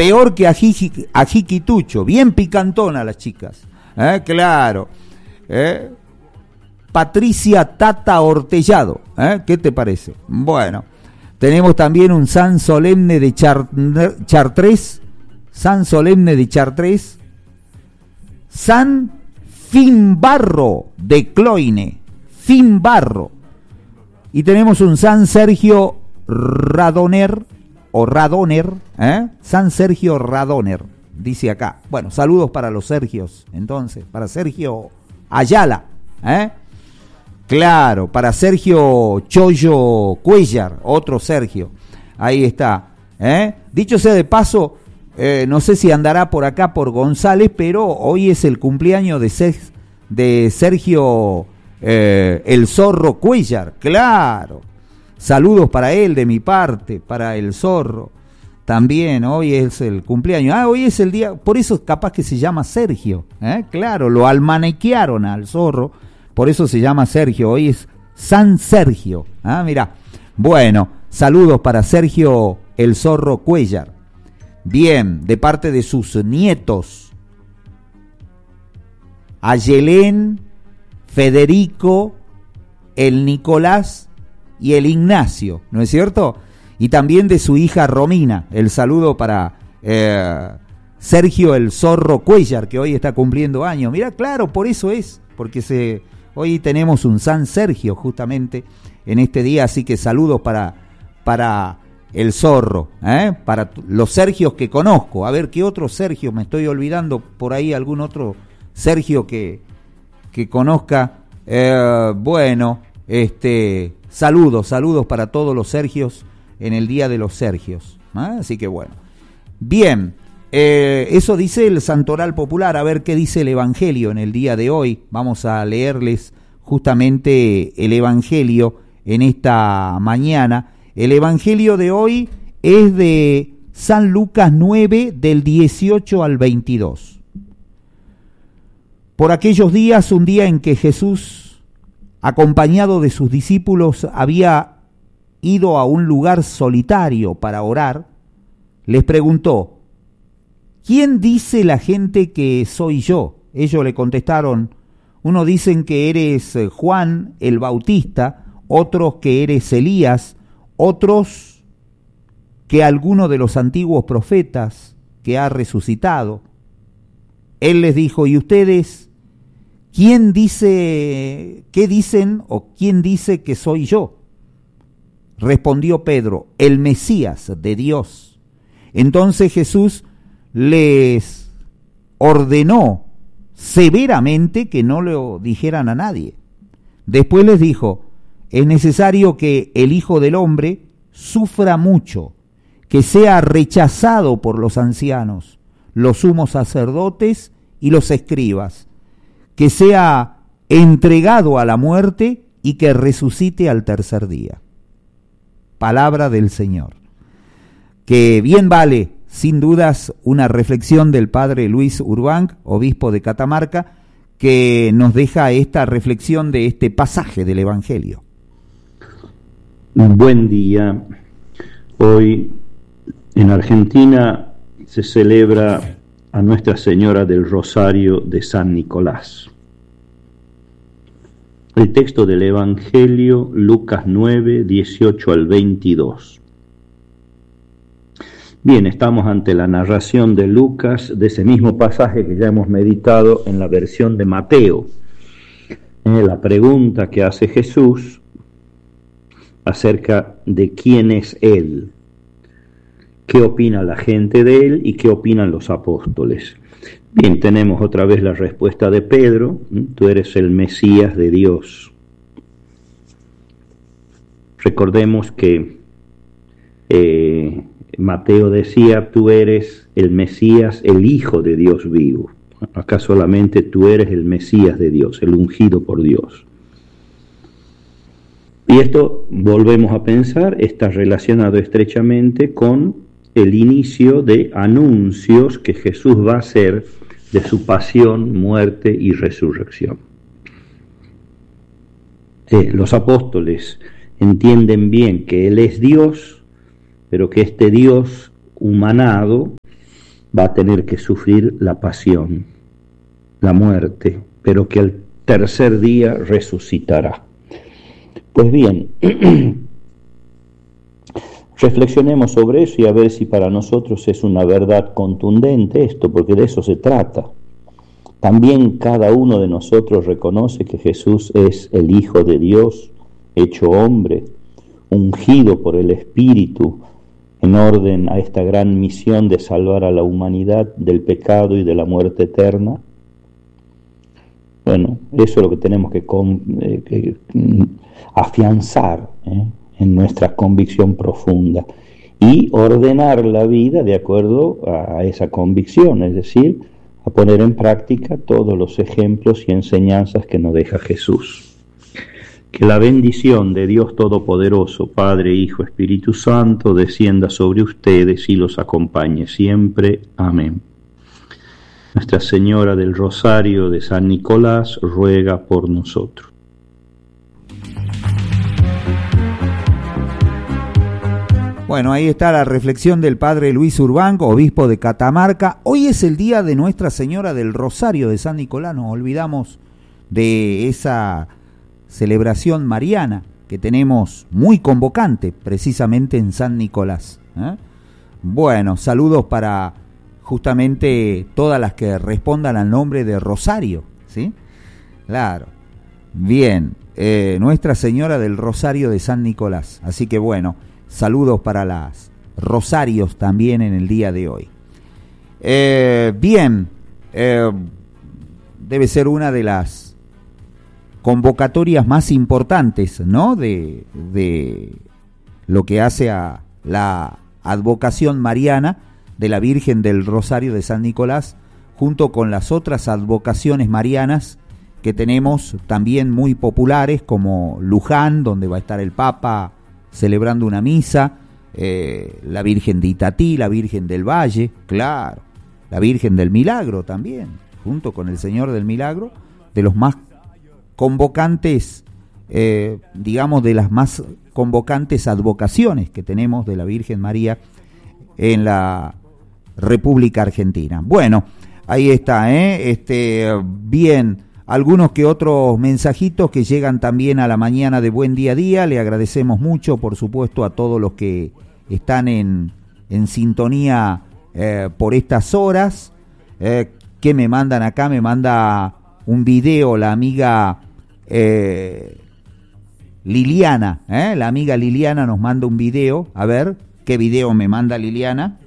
peor que ají quitucho, bien picantona las chicas, claro. Patricia Tata Hortellado, ¿qué te parece? Bueno, tenemos también un San Solemne de Chartres, San Solemne de Chartres, San Finbarro de Cloine, Finbarro, y tenemos un San Sergio Radoner, o Radoner, San Sergio Radoner, dice acá. Bueno, saludos para los Sergios, entonces, para Sergio Ayala, claro, para Sergio Chollo Cuellar, otro Sergio, ahí está, dicho sea de paso, no sé si andará por acá por González, pero hoy es el cumpleaños de Sergio el Zorro Cuellar, claro. Saludos para él de mi parte, para el Zorro. También hoy es el cumpleaños. Hoy es el día, por eso capaz que se llama Sergio. Claro, lo almanequearon al Zorro, por eso se llama Sergio. Hoy es San Sergio. Mirá. Bueno, saludos para Sergio el Zorro Cuellar. Bien, de parte de sus nietos. Ayelén, Federico, el Nicolás y el Ignacio, ¿no es cierto? Y también de su hija Romina. El saludo para Sergio el Zorro Cuellar, que hoy está cumpliendo años. Mirá, claro, por eso es, porque hoy tenemos un San Sergio justamente en este día, así que saludos para el Zorro, para los Sergios que conozco. A ver, ¿qué otro Sergio me estoy olvidando? Por ahí algún otro Sergio que conozca. Bueno, saludos para todos los Sergios en el Día de los Sergios. Así que bueno. Bien, eso dice el Santoral Popular. A ver qué dice el Evangelio en el día de hoy. Vamos a leerles justamente el Evangelio en esta mañana. El Evangelio de hoy es de San Lucas 9, del 18 al 22. Por aquellos días, un día en que Jesús, acompañado de sus discípulos, había ido a un lugar solitario para orar, les preguntó: ¿quién dice la gente que soy yo? Ellos le contestaron: unos dicen que eres Juan el Bautista, otros que eres Elías, otros que alguno de los antiguos profetas que ha resucitado. Él les dijo: ¿y ustedes qué dicen o quién dice que soy yo? Respondió Pedro: el Mesías de Dios. Entonces Jesús les ordenó severamente que no lo dijeran a nadie. Después les dijo: es necesario que el Hijo del Hombre sufra mucho, que sea rechazado por los ancianos, los sumos sacerdotes y los escribas, que sea entregado a la muerte y que resucite al tercer día. Palabra del Señor. Que bien vale, sin dudas, una reflexión del padre Luis Urbanc, obispo de Catamarca, que nos deja esta reflexión de este pasaje del Evangelio. Buen día. Hoy en Argentina se celebra a Nuestra Señora del Rosario de San Nicolás. El texto del Evangelio, Lucas 9, 18 al 22. Bien, estamos ante la narración de Lucas de ese mismo pasaje que ya hemos meditado en la versión de Mateo. La pregunta que hace Jesús acerca de quién es Él, qué opina la gente de Él y qué opinan los apóstoles. Bien, tenemos otra vez la respuesta de Pedro: tú eres el Mesías de Dios. Recordemos que Mateo decía: tú eres el Mesías, el Hijo de Dios vivo. Acá solamente tú eres el Mesías de Dios, el ungido por Dios. Y esto, volvemos a pensar, está relacionado estrechamente con el inicio de anuncios que Jesús va a hacer de su pasión, muerte y resurrección. Los apóstoles entienden bien que Él es Dios, pero que este Dios humanado va a tener que sufrir la pasión, la muerte, pero que al tercer día resucitará. Pues bien, reflexionemos sobre eso y a ver si para nosotros es una verdad contundente esto, porque de eso se trata. También cada uno de nosotros reconoce que Jesús es el Hijo de Dios, hecho hombre, ungido por el Espíritu, en orden a esta gran misión de salvar a la humanidad del pecado y de la muerte eterna. Bueno, eso es lo que tenemos que afianzar en nuestra convicción profunda y ordenar la vida de acuerdo a esa convicción, es decir, a poner en práctica todos los ejemplos y enseñanzas que nos deja Jesús. Que la bendición de Dios Todopoderoso, Padre, Hijo, Espíritu Santo, descienda sobre ustedes y los acompañe siempre. Amén. Nuestra Señora del Rosario de San Nicolás ruega por nosotros. Bueno, ahí está la reflexión del Padre Luis Urbán, obispo de Catamarca. Hoy es el día de Nuestra Señora del Rosario de San Nicolás. Nos olvidamos de esa celebración mariana que tenemos muy convocante precisamente en San Nicolás. Bueno, saludos para justamente todas las que respondan al nombre de Rosario, ¿sí? Claro. Bien, Nuestra Señora del Rosario de San Nicolás. Así que bueno, saludos para las Rosarios también en el día de hoy. Bien, debe ser una de las convocatorias más importantes, ¿no? De lo que hace a la advocación mariana de la Virgen del Rosario de San Nicolás, junto con las otras advocaciones marianas que tenemos también muy populares, como Luján, donde va a estar el Papa celebrando una misa, la Virgen de Itatí, la Virgen del Valle, claro, la Virgen del Milagro también, junto con el Señor del Milagro, de los más convocantes, digamos, de las más convocantes advocaciones que tenemos de la Virgen María en la República Argentina. Bueno, ahí está, bien, algunos que otros mensajitos que llegan también a la mañana de Buen Día a Día. Le agradecemos mucho, por supuesto, a todos los que están en sintonía por estas horas. ¿Qué me mandan acá? Me manda un video la amiga Liliana, la amiga Liliana nos manda un video. A ver, ¿qué video me manda Liliana?